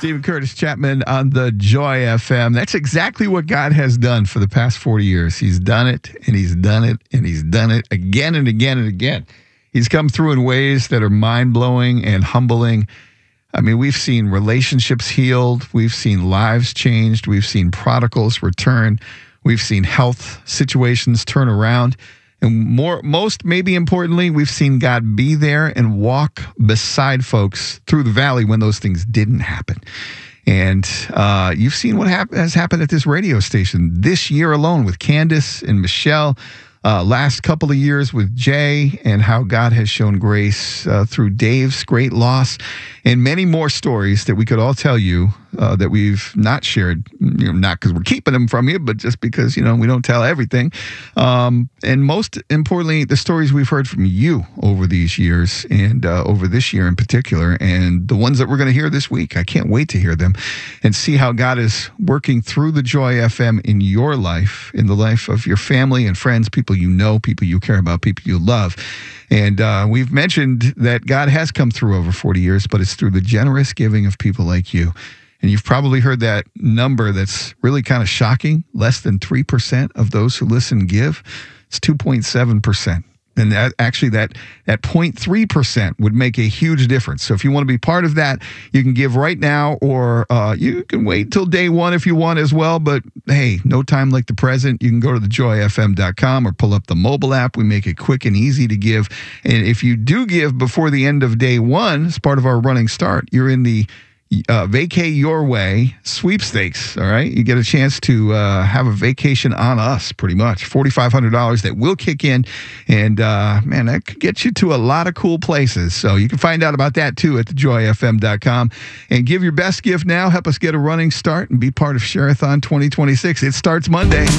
Stephen Curtis Chapman on the Joy FM. That's exactly what God has done for the past 40 years. He's done it, and he's done it, and he's done it again and again and again. He's come through in ways that are mind-blowing and humbling. I mean, we've seen relationships healed. We've seen lives changed. We've seen prodigals return. We've seen health situations turn around. And most maybe importantly, we've seen God be there and walk beside folks through the valley when those things didn't happen. And you've seen what has happened at this radio station this year alone with Candace and Michelle, last couple of years with Jay, and how God has shown grace through Dave's great loss, and many more stories that we could all tell you that we've not shared, not because we're keeping them from you, but just because, we don't tell everything. And most importantly, the stories we've heard from you over these years and over this year in particular, and the ones that we're going to hear this week. I can't wait to hear them and see how God is working through the Joy FM in your life, in the life of your family and friends, people you know, people you care about, people you love. And we've mentioned that God has come through over 40 years, but it's through the generous giving of people like you. And you've probably heard that number that's really kind of shocking. Less than 3% of those who listen give. It's 2.7%. And that 0.3% would make a huge difference. So if you want to be part of that, you can give right now, or you can wait till day one if you want as well. But hey, no time like the present. You can go to thejoyfm.com or pull up the mobile app. We make it quick and easy to give. And if you do give before the end of day one, as part of our running start, you're in the Vacay Your Way sweepstakes. All right. You get a chance to have a vacation on us, pretty much. $4,500 that will kick in. And man, that could get you to a lot of cool places. So you can find out about that too at thejoyfm.com. And give your best gift now. Help us get a running start and be part of Share-a-thon 2026. It starts Monday.